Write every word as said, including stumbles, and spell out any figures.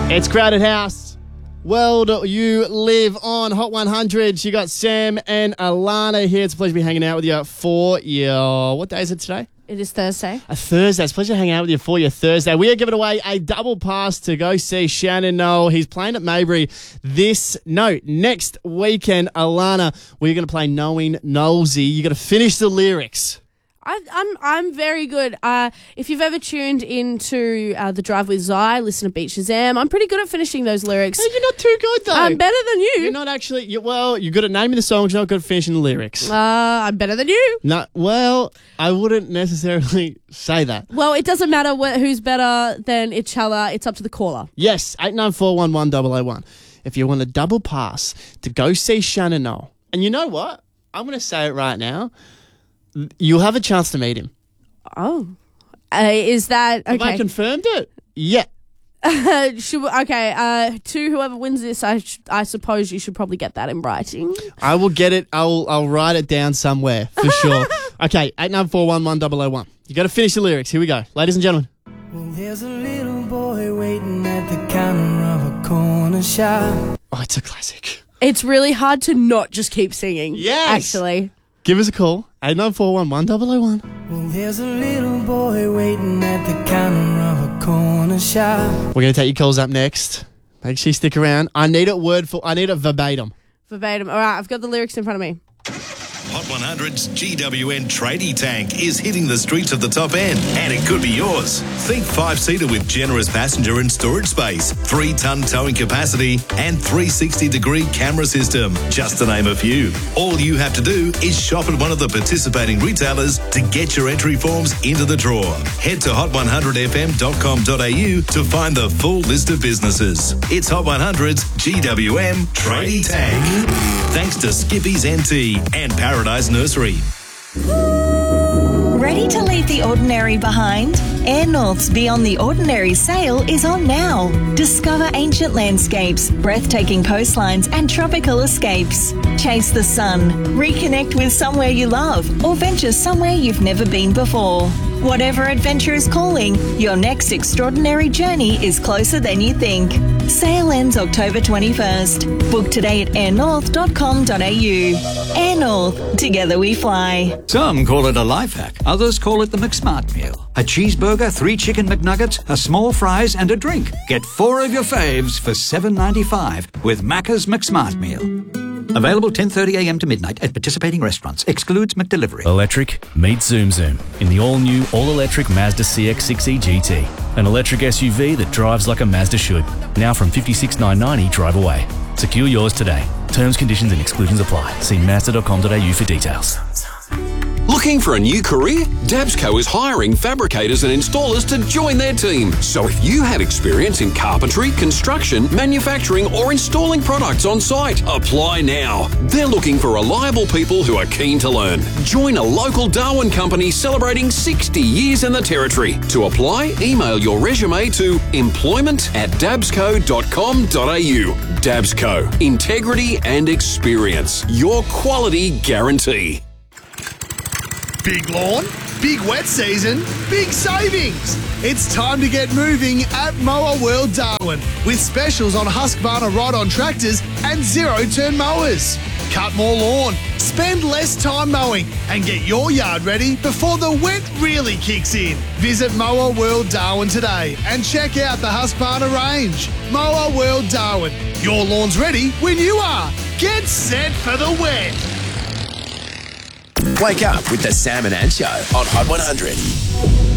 It's Crowded House. World You Live on Hot one hundred. You got Sam and Alana here. It's a pleasure to be hanging out with you for your... What day is it today? It is Thursday. A Thursday. It's a pleasure to hang out with you for your Thursday. We are giving away a double pass to go see Shannon Noll. He's playing at Maybury this, no, next weekend. Alana, we're going to play Knowing Nollsy. You got to finish the lyrics. I, I'm I'm very good. Uh, if you've ever tuned into uh, The Drive with Zai, listen to Beat Shazam, I'm pretty good at finishing those lyrics. Hey, you're not too good, though. I'm better than you. You're not actually... You, well, you're good at naming the songs. You're not good at finishing the lyrics. Uh, I'm better than you. No, well, I wouldn't necessarily say that. Well, it doesn't matter wh- who's better than each other. It's up to the caller. Yes, eight nine four one one double oh one. If you want a double pass to go see Shannon Noll. And you know what? I'm going to say it right now. You'll have a chance to meet him. Oh. Uh, is that... Okay. Have I confirmed it? Yeah. should we, okay, uh, to whoever wins this, I sh- I suppose you should probably get that in writing. I will get it. I'll I'll write it down somewhere for sure. Okay, eight nine four one one double oh one. You got to finish the lyrics. Here we go. Ladies and gentlemen. Well, there's a little boy waiting at the counter of a corner shop. Oh, it's a classic. It's really hard to not just keep singing. Yes. Actually. Give us a call. eight nine four one one double oh one. Well, there's a little boy waiting at the counter of a corner shop. We're going to take your calls up next. Make sure you stick around. I need it word for... I need it verbatim. Verbatim. All right, I've got the lyrics in front of me. Hot one hundred's G W N tradie tank is hitting the streets of the top end, and it could be yours. Think five-seater with generous passenger and storage space, three-ton towing capacity, and three sixty degree camera system, just to name a few. All you have to do is shop at one of the participating retailers to get your entry forms into the draw. Head to hot one hundred f m dot com dot a u to find the full list of businesses. It's Hot one hundred's G W M tradie tank. Thanks to Skippy's N T and Paradise Nursery. Ready to leave the ordinary behind? Air North's Beyond the Ordinary sale is on now. Discover ancient landscapes, breathtaking coastlines and tropical escapes. Chase the sun, reconnect with somewhere you love, or venture somewhere you've never been before. Whatever adventure is calling, your next extraordinary journey is closer than you think. Sale ends October twenty-first. Book today at air north dot com dot a u. Air North, together we fly. Some call it a life hack. Others call it the McSmart meal. A cheeseburger, three chicken McNuggets, a small fries and a drink. Get four of your faves for seven ninety-five with Macca's McSmart meal. Available ten thirty a m to midnight at participating restaurants. Excludes McDelivery. Electric, meet Zoom Zoom in the all-new, all-electric Mazda C X six E G T. An electric S U V that drives like a Mazda should. Now from fifty-six thousand nine hundred ninety drive away. Secure yours today. Terms, conditions and exclusions apply. See mazda dot com dot a u for details. Looking for a new career? Dabsco is hiring fabricators and installers to join their team. So if you had experience in carpentry, construction, manufacturing or installing products on site, apply now. They're looking for reliable people who are keen to learn. Join a local Darwin company celebrating sixty years in the Territory. To apply, email your resume to employment at dabsco dot com dot a u. Dabsco. Integrity and experience. Your quality guarantee. Big lawn, big wet season, big savings. It's time to get moving at Mower World Darwin with specials on Husqvarna ride-on tractors and zero-turn mowers. Cut more lawn, spend less time mowing and get your yard ready before the wet really kicks in. Visit Mower World Darwin today and check out the Husqvarna range. Mower World Darwin, your lawn's ready when you are. Get set for the wet. Wake up with the Sam and Ant Show on Hot one hundred.